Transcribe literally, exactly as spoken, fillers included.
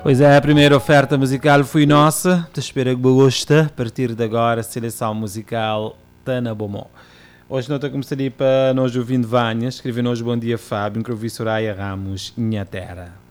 Pois é, a primeira oferta musical foi nossa. Te espero que goste. A partir de agora, a seleção musical está na Bomó. Hoje não estou a começar para nós ouvindo Vanha. Escreve-nos Bom Dia Fábio, que eu vi Soraya Ramos, Minha Terra.